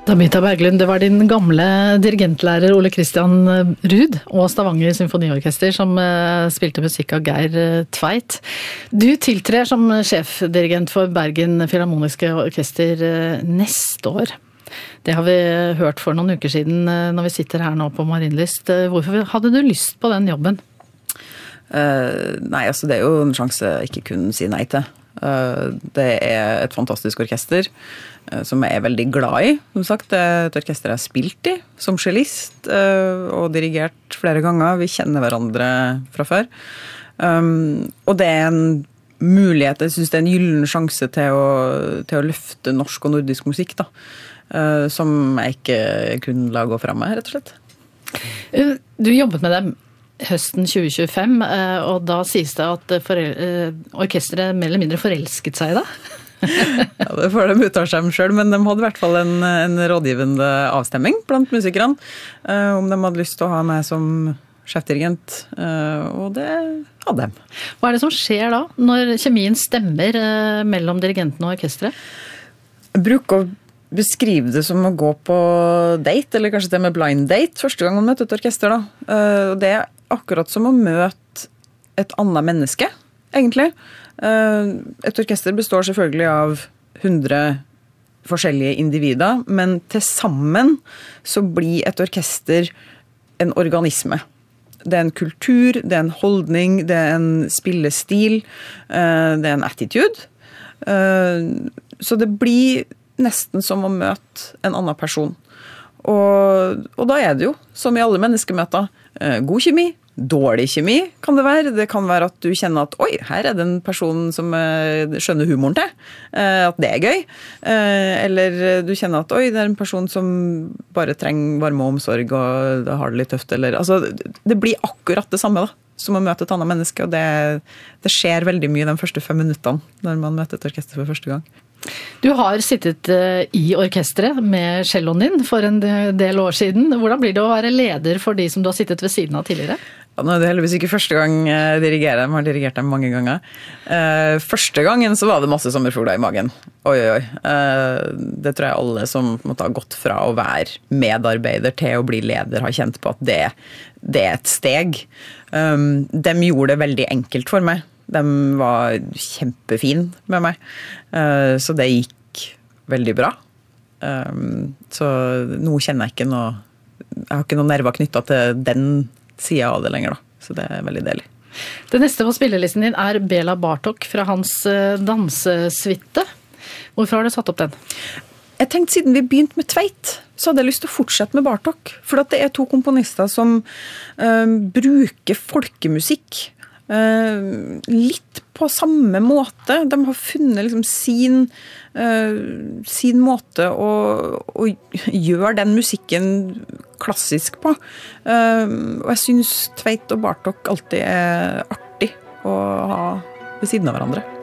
Damita Berglund, det var din gamle dirigentlærer Ole Christian Ruud og Stavanger Symfoniorkester som spilte musikk av Geir Tveit. Du tiltrer som sjefdirigent for Bergen Filharmoniske Orkester neste år. Det har vi hørt for noen uker siden når vi sitter her nå på Marienlyst. Hvorfor hadde du lyst på den jobben? Nei, altså det er jo en sjanse jeg ikke kunne si nei til. Det er et fantastisk orkester som jeg er veldig glad i. Som sagt, det er et orkester jeg har spilt i som cellist og dirigert flere ganger. Vi kjenner hverandre fra før. Og det er en mulighet, jeg synes det er en gyllen sjanse til å løfte norsk og nordisk musikk da, som jeg ikke kunne la gå frem med, rett og slett. Du jobbet med dem høsten 2025, og da sies det at orkestret mer eller mindre forelsket seg i det. Ja, det får de uttale seg selv, men de hadde i hvert fall en rådgivende avstemming blant musikerne, om de hadde lyst til å ha meg som sjefdirigent, og det hadde de. Hva er det som skjer da, når kjemien stemmer mellom dirigenten og orkestret? Jeg bruker å beskrive det som å gå på date, eller kanskje det med blind date, første gang man møter et orkester da. Det er akkurat som å møte et annet menneske, egentlig. Et orkester består selvfølgelig av 100 forskjellige individer, men til sammen så blir et orkester en organisme. Det er en kultur, det er en holdning, det er en spillestil, det er en attitude. Så det blir nesten som å møte en annen person. Og da er det jo, som i alle menneskemøter, god kjemi, dårlig kjemi kan det være. Det kan være at du kjenner at oi, her er det en person som skjønner humoren til, at det er gøy. Eller du kjenner at oi, det er en person som bare trenger varme og omsorg og har det litt tøft. Eller, altså, det blir akkurat det samme da, som å møte et annet menneske, og det skjer veldig mye de første 5 minuttene når man møter et orkester for første gang. Du har sittet i orkestret med celloen din for en del år siden. Hvordan blir det å være leder for de som du har sittet ved siden av tidligere? Ja, nå er det heldigvis ikke første gang jeg dirigerer dem. Jeg har dirigert dem mange ganger. Første gangen så var det masse sommerfugler i magen. Oi. Det tror jeg alle som måtte ha gått fra å være medarbeider til å bli leder har kjent på at det er et steg. De gjorde det veldig enkelt for meg. De var kjempefin med meg, så det gikk veldig bra. Så nå kjenner jeg har ikke noen nerver knyttet til den siden av det lenger da, så det er veldig deilig. Det neste på spillelisten din er Bela Bartok fra hans dansesvitte. Hvorfor har du satt opp den? Jeg tenkte siden vi begynte med Tveit, så hadde jeg lyst til å fortsette med Bartok, for at det er 2 komponister som bruker folkemusikk litt på samme måte. De har funnet liksom sin måte å gjøre den musikken klassisk på. Og jeg synes Tveit og Bartok alltid er artig å ha ved siden av hverandre.